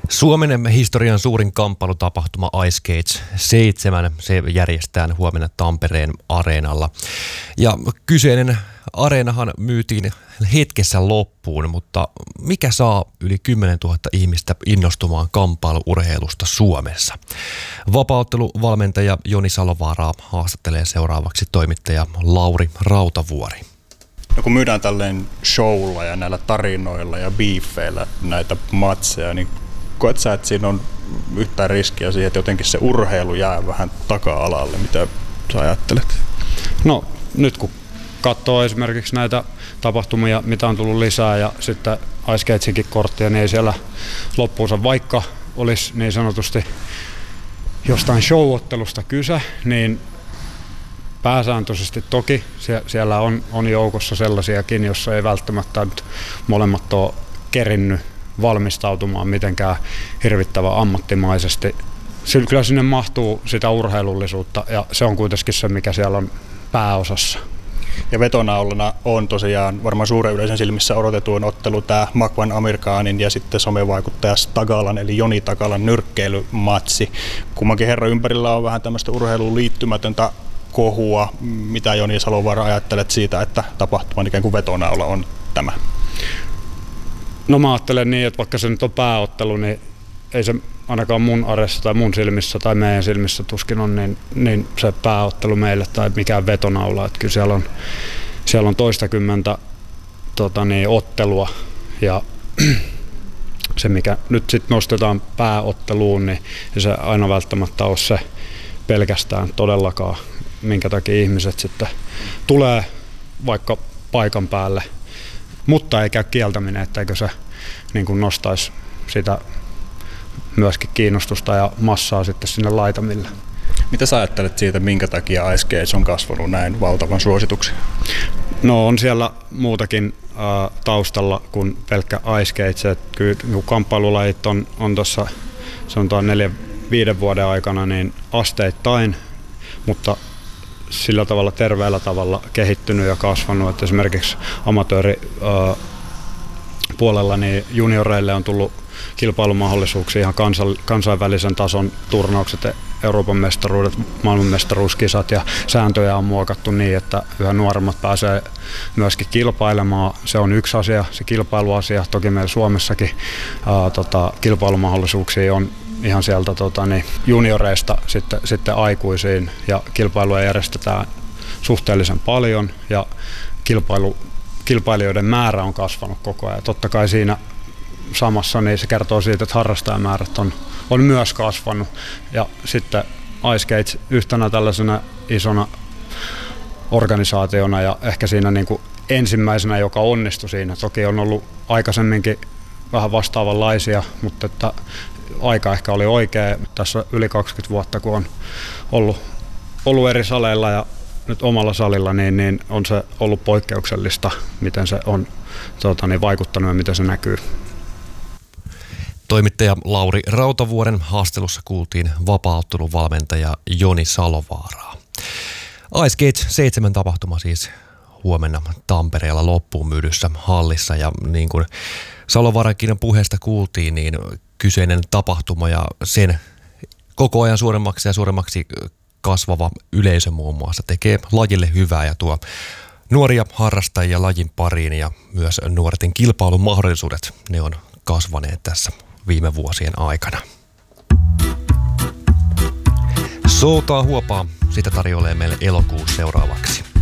Suomen historian suurin kamppailutapahtuma Ice Cage 7, se järjestetään huomenna Tampereen areenalla. Ja kyseinen areenahan myytiin hetkessä loppuun, mutta mikä saa yli 10 000 ihmistä innostumaan kamppailuurheilusta Suomessa? Vapaaotteluvalmentaja Joni Salovaaraa haastattelee seuraavaksi toimittaja Lauri Rautavuori. No kun myydään tälleen showlla ja näillä tarinoilla ja beefeillä näitä matseja, niin koet sä, että siinä on yhtään riskiä siihen, että jotenkin se urheilu jää vähän taka-alalle? Mitä sä ajattelet? No nyt kun katsoo esimerkiksi näitä tapahtumia, mitä on tullut lisää ja sitten Ice Cagenkin korttia, niin ei siellä loppuunsa, vaikka olisi niin sanotusti jostain show-ottelusta kyse, niin pääsääntöisesti toki siellä on joukossa sellaisiakin, jossa ei välttämättä nyt molemmat ole kerinnyt valmistautumaan mitenkään hirvittävän ammattimaisesti. Kyllä sinne mahtuu sitä urheilullisuutta ja se on kuitenkin se, mikä siellä on pääosassa. Ja vetonaulana on tosiaan varmaan suuren yleisön silmissä odotetuin ottelu tämä Makwan Amir Khanin ja sitten somevaikuttaja Tagalan eli Joni Tagalan nyrkkeilymatsi. Kummankin herran ympärillä on vähän tämmöistä urheiluun liittymätöntä kohua. Mitä Joni Salovaara ajattelet siitä, että tapahtuman ikään kuin vetonaula on tämä? No mä ajattelen niin, että vaikka se nyt on pääottelu, niin ei se ainakaan mun arjessa tai mun silmissä tai meidän silmissä tuskin on niin se pääottelu meille tai mikään vetonaula. Että kyllä siellä on toistakymmentä ottelua ja se mikä nyt sitten nostetaan pääotteluun, niin ei se aina välttämättä ole se pelkästään todellakaan, minkä takia ihmiset sitten tulee vaikka paikan päälle. Mutta ei käy kieltäminen, etteikö se niin kuin nostaisi sitä myöskin kiinnostusta ja massaa sitten sinne laitamille. Mitä sä ajattelet siitä, minkä takia Ice Cage on kasvanut näin valtavan suosituksi? No on siellä muutakin taustalla kuin pelkkä Ice Cage. Että kyllä kamppailulajit on tuossa 4-5 vuoden aikana niin asteittain, mutta sillä tavalla terveellä tavalla kehittynyt ja kasvanut, että esimerkiksi amatööripuolella niin junioreille on tullut kilpailumahdollisuuksia, ihan kansainvälisen tason turnaukset, Euroopan mestaruudet, maailmanmestaruuskisat ja sääntöjä on muokattu niin, että yhä nuoremmat pääsee myöskin kilpailemaan. Se on yksi asia, se kilpailuasia. Toki meillä Suomessakin kilpailumahdollisuuksia on ihan sieltä junioreista sitten aikuisiin ja kilpailuja järjestetään suhteellisen paljon ja kilpailijoiden määrä on kasvanut koko ajan. Totta kai siinä samassa niin se kertoo siitä, että harrastajamäärät on myös kasvanut ja sitten Ice Cage yhtenä tällaisena isona organisaationa ja ehkä siinä niin kuin ensimmäisenä, joka onnistui siinä. Toki on ollut aikaisemminkin vähän vastaavanlaisia, mutta että aika ehkä oli oikea. Tässä yli 20 vuotta, kun on ollut eri saleilla ja nyt omalla salilla, niin on se ollut poikkeuksellista, miten se on vaikuttanut ja miten se näkyy. Toimittaja Lauri Rautavuoren haastelussa kuultiin vapaaotteluvalmentaja Joni Salovaaraa. Ice Cage 7 tapahtuma siis huomenna Tampereella loppuun myydyssä hallissa ja niin kuin Salovaarankin puheesta kuultiin, niin kyseinen tapahtuma ja sen koko ajan suuremmaksi ja suuremmaksi kasvava yleisö muun muassa tekee lajille hyvää ja tuo nuoria harrastajia lajin pariin ja myös nuorten kilpailun mahdollisuudet, ne on kasvaneet tässä viime vuosien aikana. Soutaa huopaa, sitä tarjoilee meille elokuussa seuraavaksi.